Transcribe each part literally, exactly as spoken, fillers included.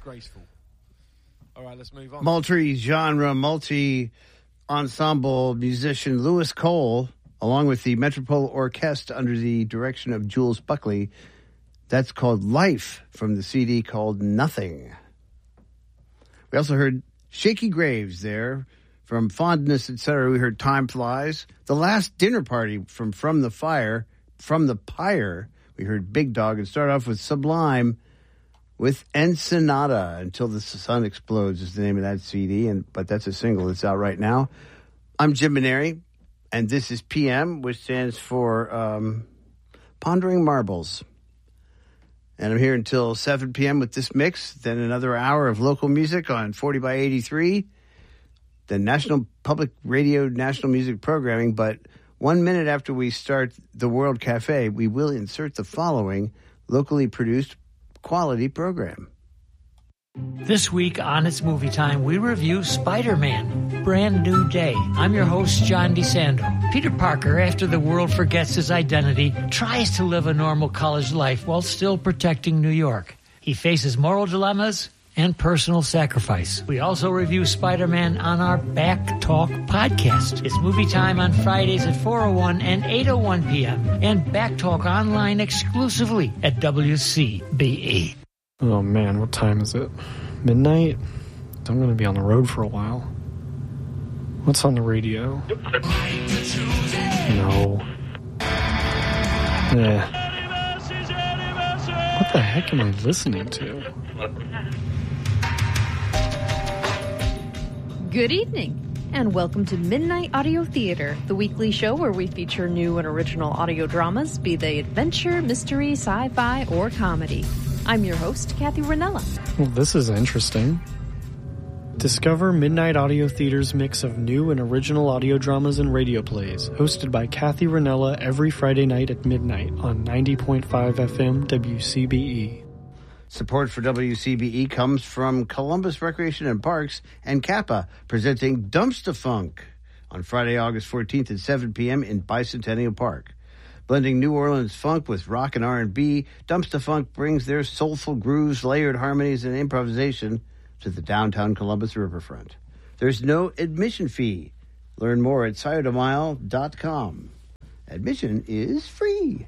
Disgraceful. All right, let's move on. Multi-genre, multi-ensemble musician Lewis Cole, along with the Metropole Orchestra under the direction of Jules Buckley. That's called Life from the C D called Nothing. We also heard Shaky Graves there from Fondness, et cetera. We heard Time Flies. The Last Dinner Party from From the Fire, From the Pyre. We heard Big Dog and start off with Sublime with Ensenada, Until the Sun Explodes is the name of that C D, and but that's a single that's out right now. I'm Jim Maneri, and this is P M, which stands for um, Pondering Marbles. And I'm here until seven p.m. with this mix, then another hour of local music on forty by eighty-three, the National Public Radio National Music Programming. But one minute after we start the World Cafe, we will insert the following locally produced quality program. This week on It's Movie Time, we review Spider-Man, Brand New Day. I'm your host, John DeSando. Peter Parker, after the world forgets his identity, tries to live a normal college life while still protecting New York. He faces moral dilemmas and personal sacrifice. We also review Spider-Man on our Back Talk podcast. It's Movie Time on Fridays at four oh one and eight oh one p.m. and Back Talk online exclusively at W C B E. Oh man, what time is it? Midnight? I'm going to be on the road for a while. What's on the radio? No. Eh. What the heck am I listening to? Good evening, and welcome to Midnight Audio Theater, the weekly show where we feature new and original audio dramas, be they adventure, mystery, sci-fi, or comedy. I'm your host, Kathy Ranella. Well, this is interesting. Discover Midnight Audio Theater's mix of new and original audio dramas and radio plays, hosted by Kathy Ranella every Friday night at midnight on ninety point five F M W C B E. Support for W C B E comes from Columbus Recreation and Parks and Kappa, presenting Dumpster Funk on Friday, August fourteenth at seven p.m. in Bicentennial Park. Blending New Orleans funk with rock and R and B, Dumpster Funk brings their soulful grooves, layered harmonies, and improvisation to the downtown Columbus riverfront. There's no admission fee. Learn more at scioto mile dot com. Admission is free.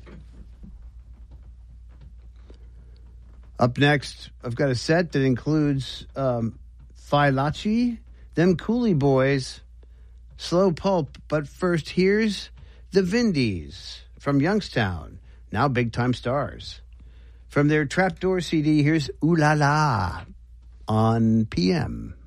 Up next, I've got a set that includes um, Phylachi, Them Coolie Boys, Slow Pulp, but first here's the Vindies from Youngstown, now big-time stars. From their Trapdoor C D, here's Ooh La La on P M.